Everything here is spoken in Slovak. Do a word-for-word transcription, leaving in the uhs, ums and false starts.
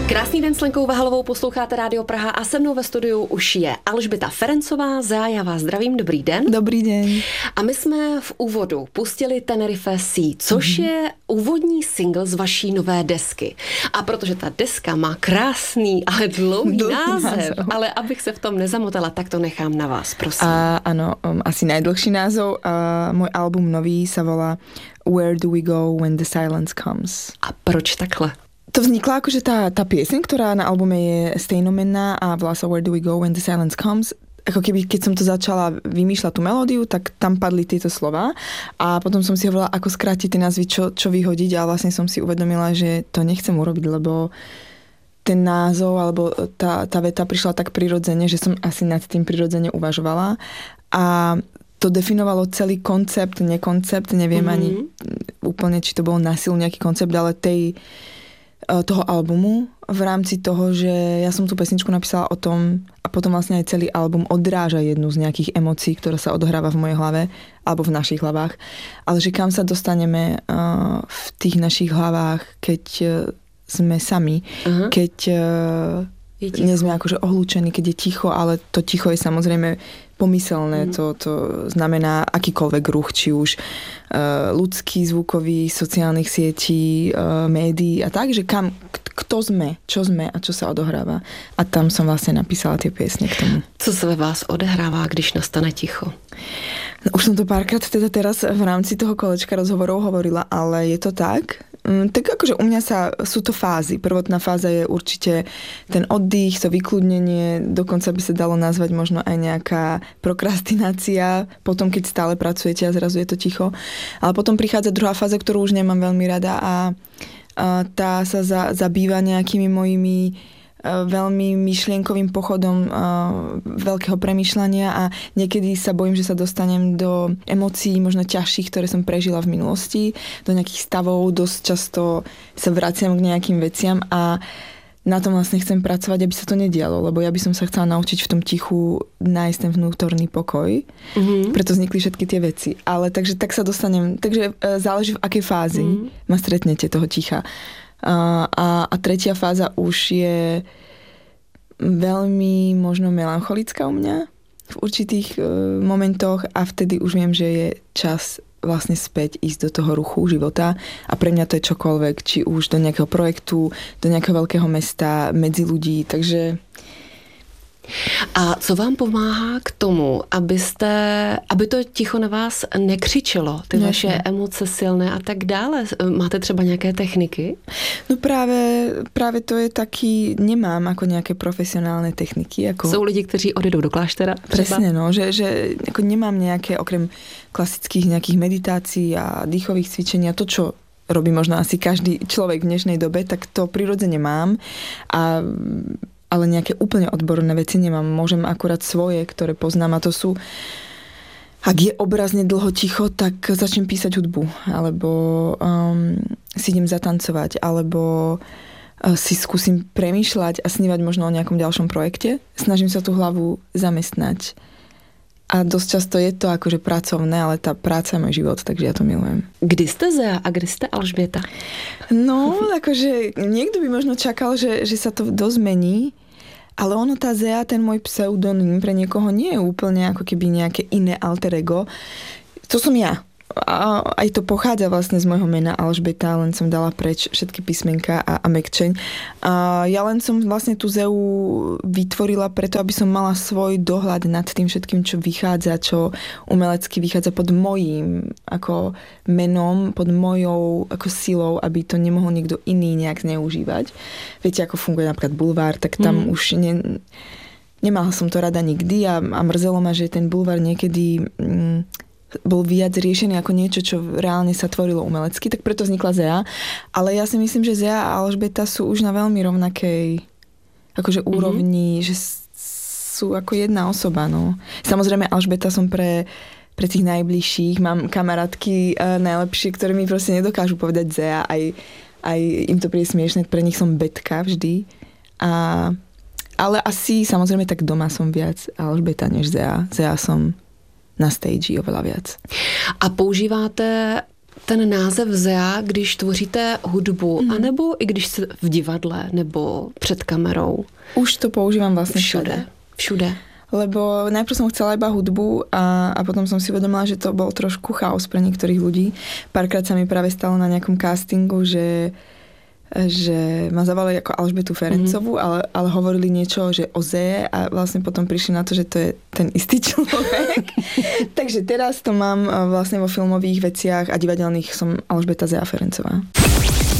Krásný den s Lenkou Vahalovou, posloucháte Rádio Praha a se mnou ve studiu už je Alžběta Ferencová. Zá, já vás zdravím, dobrý den. Dobrý den. A my jsme v úvodu pustili Tenerife Sea, což mm-hmm. je úvodní single z vaší nové desky. A protože ta deska má krásný, ale dlouhý název, ale abych se v tom nezamotala, tak to nechám na vás, prosím. A, ano, um, asi najdlhší názov. A můj album nový sa volá Where Do We Go When the Silence Comes. A proč takhle? To vznikla akože tá, tá pieseň, ktorá na albume je stejnomenná a volá sa Where Do We Go When the Silence Comes. Ako keby, keď som to začala vymýšľať tú melódiu, tak tam padli tieto slova a potom som si hovorila, ako skrátiť tie názvy, čo, čo vyhodiť a vlastne som si uvedomila, že to nechcem urobiť, lebo ten názov alebo tá, tá veta prišla tak prirodzene, že som asi nad tým prirodzene uvažovala a to definovalo celý koncept, nekoncept, neviem mm-hmm. ani úplne, či to bol na silu nejaký koncept, ale tej toho albumu v rámci toho, že ja som tú pesničku napísala o tom a potom vlastne aj celý album odráža jednu z nejakých emócií, ktorá sa odohráva v mojej hlave alebo v našich hlavách. Ale že kam sa dostaneme uh, v tých našich hlavách, keď uh, sme sami, uh-huh. keď uh, nie sme akože ohlúčení, keď je ticho, ale to ticho je samozrejme pomyselné, mm. to, to znamená akýkoľvek ruch, či už uh, ľudský, zvukový, sociálnych sietí, uh, médií a tak, že kam, kto sme, čo sme a čo sa odohráva. A tam som vlastne napísala tie piesne k tomu. Co sa ve vás odehrává, když nastane ticho? No, už som to párkrát teda teraz v rámci toho kolečka rozhovorov hovorila, ale je to tak. Tak akože u mňa sa, sú to fázy. Prvotná fáza je určite ten oddych, to vykludnenie, dokonca by sa dalo nazvať možno aj nejaká prokrastinácia, potom keď stále pracujete a zrazu je to ticho. Ale potom prichádza druhá fáza, ktorú už nemám veľmi rada a, a tá sa za, zabýva nejakými mojimi veľmi myšlienkovým pochodom veľkého premýšľania a niekedy sa bojím, že sa dostanem do emócií možno ťažších, ktoré som prežila v minulosti, do nejakých stavov, dosť často sa vraciam k nejakým veciam a na tom vlastne chcem pracovať, aby sa to nedialo, lebo ja by som sa chcela naučiť v tom tichu nájsť ten vnútorný pokoj. Mm-hmm. Preto vznikli všetky tie veci. Ale takže tak sa dostanem, takže záleží v akej fázi mm-hmm. ma stretnete toho ticha. A, a, a tretia fáza už je veľmi možno melancholická u mňa v určitých e, momentoch a vtedy už viem, že je čas vlastne späť ísť do toho ruchu života a pre mňa to je čokoľvek, či už do nejakého projektu, do nejakého veľkého mesta, medzi ľudí, takže... A co vám pomáhá k tomu, abyste, aby to ticho na vás nekřičelo, ty vaše emoce silné a tak dále? Máte třeba nějaké techniky? No práve, práve to je taký, nemám ako nejaké profesionálne techniky. Ako... Jsou lidi, kteří odjedou do kláštera? Presne, no, že, že ako nemám nejaké, okrem klasických nejakých meditácií a dýchových cvičení a to, čo robí možno asi každý človek v dnešnej dobe, tak to prirodzene mám a ale nejaké úplne odborné veci nemám. Môžem akurát svoje, ktoré poznám a to sú, ak je obrazne dlho ticho, tak začnem písať hudbu, alebo um, si idem zatancovať, alebo uh, si skúsim premýšľať a snívať možno o nejakom ďalšom projekte. Snažím sa tú hlavu zamestnať. A dosť často je to akože pracovné, ale tá práca je môj život, takže ja to milujem. Kdy ste Zea a kdy ste Alžběta? No, akože niekto by možno čakal, že, že sa to dozmení, ale ono tá Zea, ten môj pseudonym pre niekoho nie je úplne ako keby nejaké iné alter ego. To som ja. A aj to pochádza vlastne z môjho mena Alžbeta, len som dala preč všetky písmenka a, a mekčeň. A ja len som vlastne tú Zeu vytvorila preto, aby som mala svoj dohľad nad tým všetkým, čo vychádza, čo umelecky vychádza pod mojím ako menom, pod mojou ako silou, aby to nemohol niekto iný nejak zneužívať. Viete, ako funguje napríklad bulvár, tak tam mm. už ne, nemala som to rada nikdy a, a mrzelo ma, že ten bulvár niekedy... Mm, bol viac riešený ako niečo, čo reálne sa tvorilo umelecky, tak preto vznikla Zea. Ale ja si myslím, že Zea a Alžbeta sú už na veľmi rovnakej akože úrovni, mm-hmm. že sú ako jedna osoba. No. Samozrejme Alžbeta som pre, pre tých najbližších. Mám kamarátky uh, najlepšie, ktoré mi proste nedokážu povedať Zea. Aj, aj im to príde smiešne, pre nich som Betka vždy. A, ale asi samozrejme tak doma som viac Alžbeta než Zea. Zea som na stage oveľa viac. A používáte ten název Zea, když tvoříte hudbu, mm. anebo i když jste v divadle nebo před kamerou? Už to používam vlastne všude. Všude. Lebo najprv som chcela iba hudbu a, a potom som si uvedomila, že to bol trošku chaos pre niektorých ľudí. Párkrát sa mi práve stalo na nejakom castingu, že, že ma zavolali ako Alžbetu Ferencovú, mm-hmm. ale, ale hovorili niečo, že o Zee a vlastne potom prišli na to, že to je ten istý človek. Takže teraz to mám vlastne vo filmových veciach a divadelných som Alžbeta Zea Ferencová.